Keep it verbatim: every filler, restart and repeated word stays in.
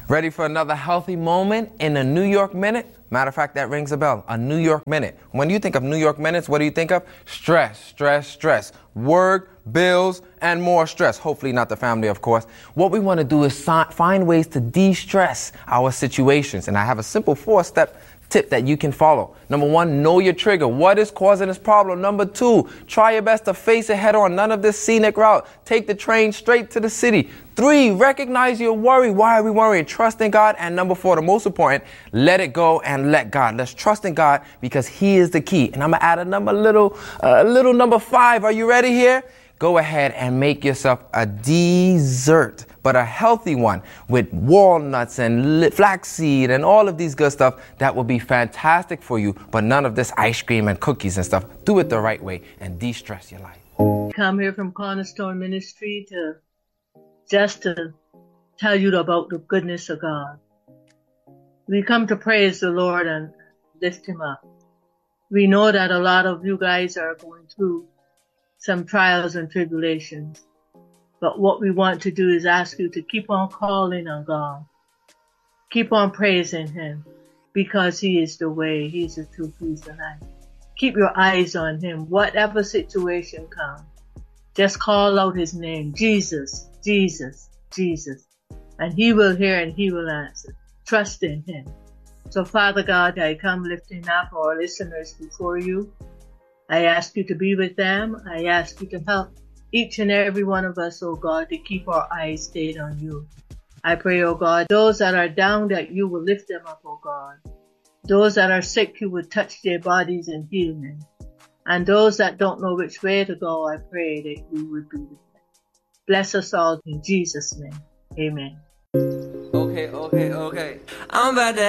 Ready for another healthy moment in a New York Minute? Matter of fact, that rings a bell. A New York Minute. When you think of New York Minutes, what do you think of? Stress, stress, stress. Work, bills, and more stress. Hopefully not the family, of course. What we want to do is si- find ways to de-stress our situations. And I have a simple four-step tip that you can follow. Number one, know your trigger. What is causing this problem? Number two, try your best to face it head on. None of this scenic route. Take the train straight to the city. Three, recognize your worry. Why are we worrying? Trust in God. And number four, the most important, let it go and let God. Let's trust in God because He is the key. And I'm going to add a number little, a uh, little number five. Are you ready here? Go ahead and make yourself a dessert, but a healthy one with walnuts and li- flaxseed and all of these good stuff. That will be fantastic for you, but none of this ice cream and cookies and stuff. Do it the right way and de-stress your life. Come here from Cornerstone Ministry to just to tell you about the goodness of God. We come to praise the Lord and lift Him up. We know that a lot of you guys are going through some trials and tribulations. But what we want to do is ask you to keep on calling on God. Keep on praising Him because He is the way, He is the truth, He is the life. Keep your eyes on Him. Whatever situation comes, just call out His name, Jesus, Jesus, Jesus. And He will hear and He will answer. Trust in Him. So Father God, I come lifting up our listeners before you. I ask you to be with them. I ask you to help each and every one of us, oh God, to keep our eyes stayed on you. I pray, oh God, those that are down, that you will lift them up, oh God. Those that are sick, you will touch their bodies and heal them. And those that don't know which way to go, I pray that you would be with them. Bless us all in Jesus' name. Amen. Okay, okay, okay. I'm about to